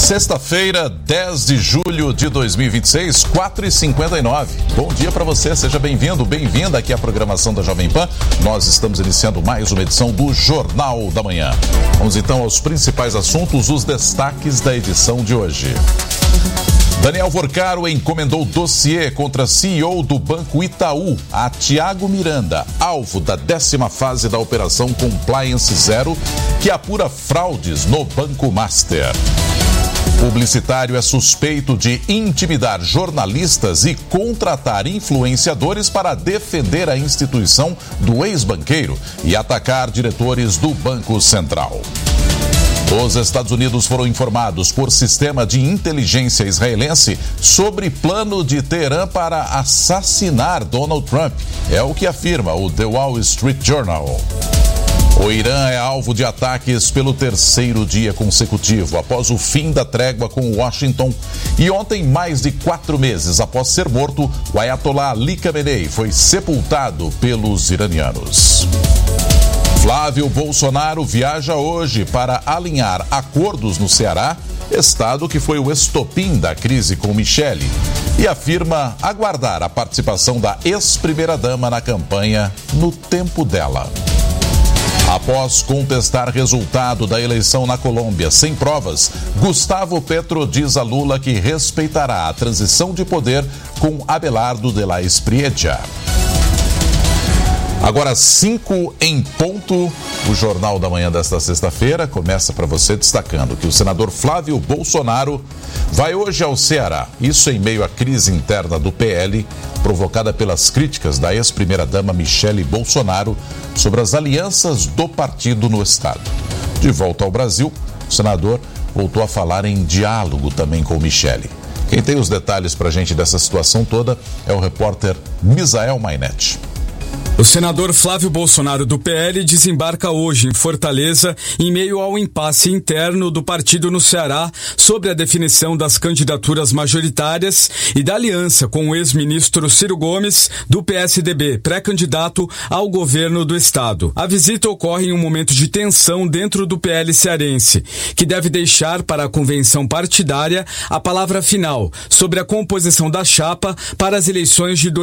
Sexta-feira, 10 de julho de 2026, 4h59. Bom dia para você, seja bem-vindo, bem-vinda aqui à programação da Jovem Pan. Nós estamos iniciando mais uma edição do Jornal da Manhã. Vamos então aos principais assuntos, os destaques da edição de hoje. Daniel Vorcaro encomendou dossiê contra CEO do Banco Itaú, a Thiago Miranda, alvo da 10ª fase da Operação Compliance Zero, que apura fraudes no Banco Master. Publicitário é suspeito de intimidar jornalistas e contratar influenciadores para defender a instituição do ex-banqueiro e atacar diretores do Banco Central. Os Estados Unidos foram informados por sistema de inteligência israelense sobre plano de Teherã para assassinar Donald Trump. É o que afirma o The Wall Street Journal. O Irã é alvo de ataques pelo terceiro dia consecutivo, após o fim da trégua com Washington. E ontem, mais de 4 meses após ser morto, o Ayatollah Ali Khamenei foi sepultado pelos iranianos. Flávio Bolsonaro viaja hoje para alinhar acordos no Ceará, estado que foi o estopim da crise com Michele, e afirma aguardar a participação da ex-primeira-dama na campanha no tempo dela. Após contestar resultado da eleição na Colômbia sem provas, Gustavo Petro diz a Lula que respeitará a transição de poder com Abelardo de la Espriella. Agora 5 em ponto, o Jornal da Manhã desta sexta-feira começa para você destacando que o senador Flávio Bolsonaro vai hoje ao Ceará. Isso em meio à crise interna do PL, provocada pelas críticas da ex-primeira-dama Michele Bolsonaro sobre as alianças do partido no estado. De volta ao Brasil, o senador voltou a falar em diálogo também com Michele. Quem tem os detalhes para a gente dessa situação toda é o repórter Misael Mainetti. O senador Flávio Bolsonaro do PL desembarca hoje em Fortaleza em meio ao impasse interno do partido no Ceará sobre a definição das candidaturas majoritárias e da aliança com o ex-ministro Ciro Gomes do PSDB, pré-candidato ao governo do estado. A visita ocorre em um momento de tensão dentro do PL cearense, que deve deixar para a convenção partidária a palavra final sobre a composição da chapa para as eleições de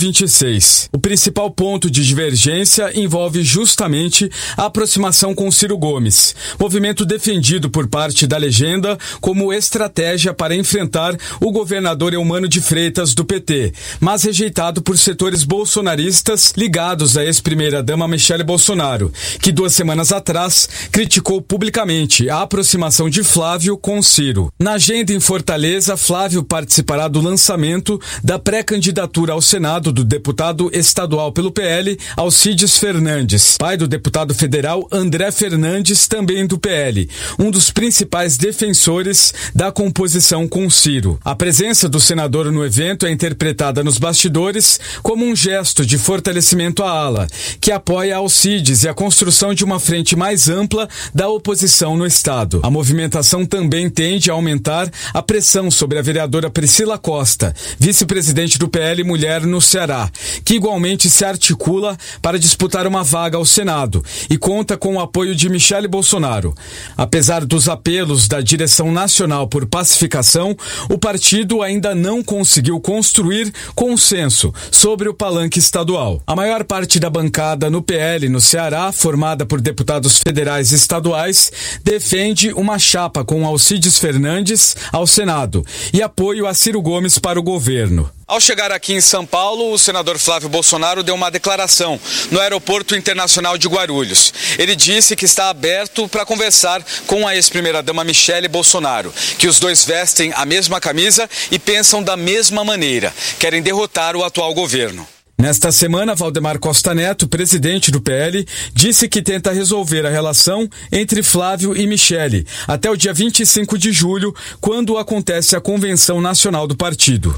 2026. O principal ponto de divergência envolve justamente a aproximação com Ciro Gomes, movimento defendido por parte da legenda como estratégia para enfrentar o governador Eumano de Freitas do PT, mas rejeitado por setores bolsonaristas ligados à ex-primeira-dama Michele Bolsonaro, que 2 semanas atrás criticou publicamente a aproximação de Flávio com Ciro. Na agenda em Fortaleza, Flávio participará do lançamento da pré-candidatura ao Senado do deputado estadual pelo PL, Alcides Fernandes, pai do deputado federal André Fernandes, também do PL, um dos principais defensores da composição com Ciro. A presença do senador no evento é interpretada nos bastidores como um gesto de fortalecimento à ala, que apoia Alcides e a construção de uma frente mais ampla da oposição no estado. A movimentação também tende a aumentar a pressão sobre a vereadora Priscila Costa, vice-presidente do PL Mulher no Ceará, que igualmente se articula para disputar uma vaga ao Senado e conta com o apoio de Michele Bolsonaro. Apesar dos apelos da direção nacional por pacificação, o partido ainda não conseguiu construir consenso sobre o palanque estadual. A maior parte da bancada no PL no Ceará, formada por deputados federais e estaduais, defende uma chapa com Alcides Fernandes ao Senado e apoio a Ciro Gomes para o governo. Ao chegar aqui em São Paulo, o senador Flávio Bolsonaro deu uma declaração no Aeroporto Internacional de Guarulhos. Ele disse que está aberto para conversar com a ex-primeira-dama Michele Bolsonaro, que os dois vestem a mesma camisa e pensam da mesma maneira, querem derrotar o atual governo. Nesta semana, Valdemar Costa Neto, presidente do PL, disse que tenta resolver a relação entre Flávio e Michele até o dia 25 de julho, quando acontece a Convenção Nacional do partido.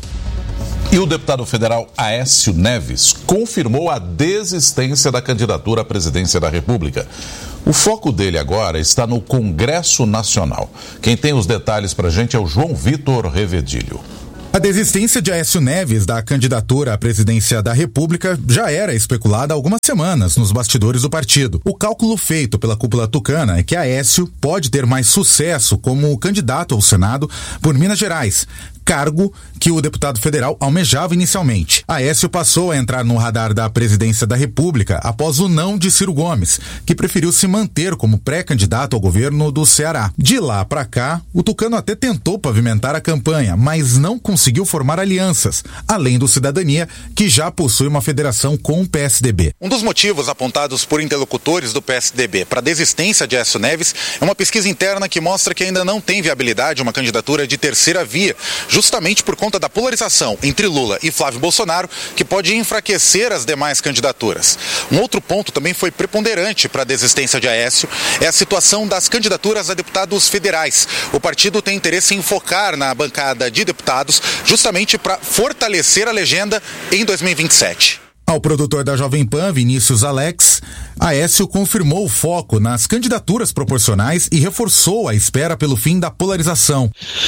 E o deputado federal Aécio Neves confirmou a desistência da candidatura à presidência da República. O foco dele agora está no Congresso Nacional. Quem tem os detalhes para a gente é o João Vitor Revedilho. A desistência de Aécio Neves da candidatura à presidência da República já era especulada há algumas semanas nos bastidores do partido. O cálculo feito pela cúpula tucana é que Aécio pode ter mais sucesso como candidato ao Senado por Minas Gerais, cargo que o deputado federal almejava inicialmente. Aécio passou a entrar no radar da presidência da República após o não de Ciro Gomes, que preferiu se manter como pré-candidato ao governo do Ceará. De lá para cá, o tucano até tentou pavimentar a campanha, mas não conseguiu formar alianças, além do Cidadania, que já possui uma federação com o PSDB. Um dos motivos apontados por interlocutores do PSDB para a desistência de Aécio Neves é uma pesquisa interna que mostra que ainda não tem viabilidade uma candidatura de terceira via, justamente por conta da polarização entre Lula e Flávio Bolsonaro, que pode enfraquecer as demais candidaturas. Um outro ponto também foi preponderante para a desistência de Aécio é a situação das candidaturas a deputados federais. O partido tem interesse em focar na bancada de deputados justamente para fortalecer a legenda em 2027. Ao produtor da Jovem Pan, Vinícius Alex, Aécio confirmou o foco nas candidaturas proporcionais e reforçou a espera pelo fim da polarização.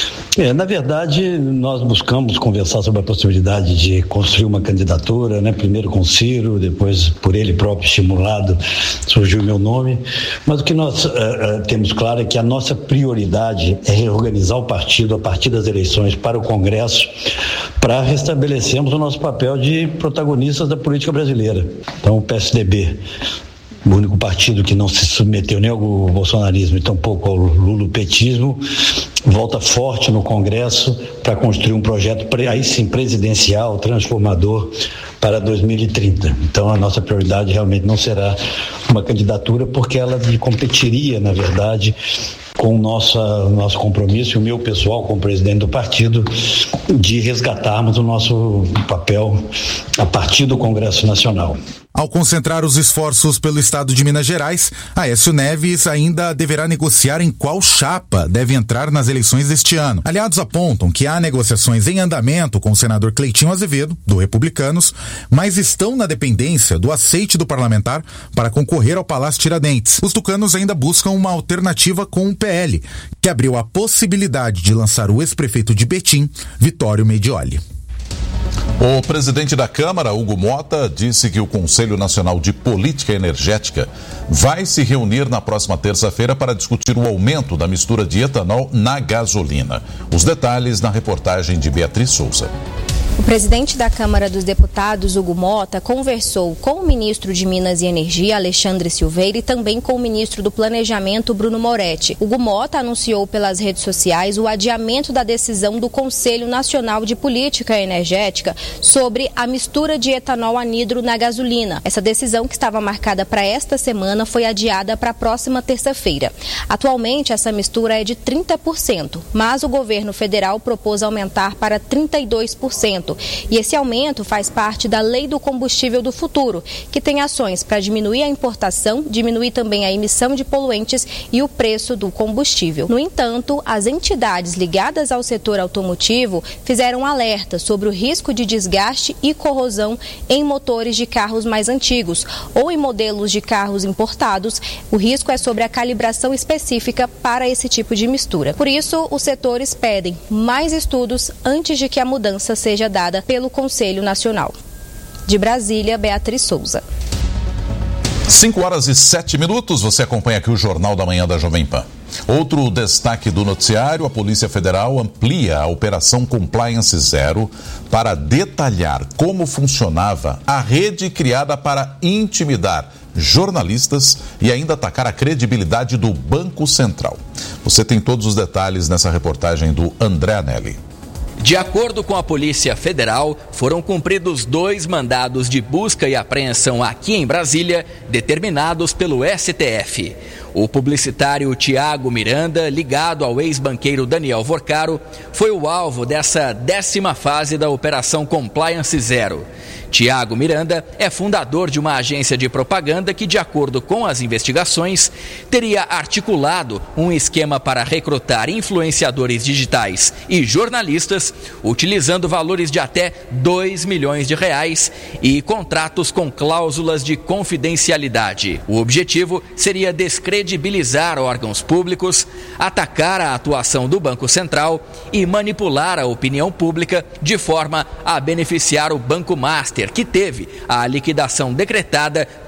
Na verdade, nós buscamos conversar sobre a possibilidade de construir uma candidatura, primeiro com Ciro, depois por ele próprio estimulado, surgiu o meu nome, mas o que nós temos claro é que a nossa prioridade é reorganizar o partido a partir das eleições para o Congresso, para restabelecermos o nosso papel de protagonistas da política brasileira. Então, o PSDB, o único partido que não se submeteu nem ao bolsonarismo e tampouco ao lulopetismo, volta forte no Congresso para construir um projeto, aí sim, presidencial, transformador para 2030. Então, a nossa prioridade realmente não será uma candidatura, porque ela competiria, na verdade, com o nosso compromisso e o meu pessoal como presidente do partido de resgatarmos o nosso papel a partir do Congresso Nacional. Ao concentrar os esforços pelo estado de Minas Gerais, Aécio Neves ainda deverá negociar em qual chapa deve entrar nas eleições deste ano. Aliados apontam que há negociações em andamento com o senador Cleitinho Azevedo, do Republicanos, mas estão na dependência do aceite do parlamentar para concorrer ao Palácio Tiradentes. Os tucanos ainda buscam uma alternativa com o PL, que abriu a possibilidade de lançar o ex-prefeito de Betim, Vitório Medioli. O presidente da Câmara, Hugo Mota, disse que o Conselho Nacional de Política Energética vai se reunir na próxima terça-feira para discutir o aumento da mistura de etanol na gasolina. Os detalhes na reportagem de Beatriz Souza. O presidente da Câmara dos Deputados, Hugo Mota, conversou com o ministro de Minas e Energia, Alexandre Silveira, e também com o ministro do Planejamento, Bruno Moretti. Hugo Mota anunciou pelas redes sociais o adiamento da decisão do Conselho Nacional de Política Energética sobre a mistura de etanol anidro na gasolina. Essa decisão, que estava marcada para esta semana, foi adiada para a próxima terça-feira. Atualmente, essa mistura é de 30%, mas o governo federal propôs aumentar para 32%. E esse aumento faz parte da Lei do Combustível do Futuro, que tem ações para diminuir a importação, diminuir também a emissão de poluentes e o preço do combustível. No entanto, as entidades ligadas ao setor automotivo fizeram alerta sobre o risco de desgaste e corrosão em motores de carros mais antigos ou em modelos de carros importados. O risco é sobre a calibração específica para esse tipo de mistura. Por isso, os setores pedem mais estudos antes de que a mudança seja dada pelo Conselho Nacional. De Brasília, Beatriz Souza. 5h07, você acompanha aqui o Jornal da Manhã da Jovem Pan. Outro destaque do noticiário: a Polícia Federal amplia a Operação Compliance Zero para detalhar como funcionava a rede criada para intimidar jornalistas e ainda atacar a credibilidade do Banco Central. Você tem todos os detalhes nessa reportagem do André Anelli. De acordo com a Polícia Federal, foram cumpridos 2 mandados de busca e apreensão aqui em Brasília, determinados pelo STF. O publicitário Tiago Miranda, ligado ao ex-banqueiro Daniel Vorcaro, foi o alvo dessa 10ª fase da Operação Compliance Zero. Tiago Miranda é fundador de uma agência de propaganda que, de acordo com as investigações, teria articulado um esquema para recrutar influenciadores digitais e jornalistas, utilizando valores de até R$2 milhões e contratos com cláusulas de confidencialidade. O objetivo seria descredibilizar descredibilizar órgãos públicos, atacar a atuação do Banco Central e manipular a opinião pública de forma a beneficiar o Banco Master, que teve a liquidação decretada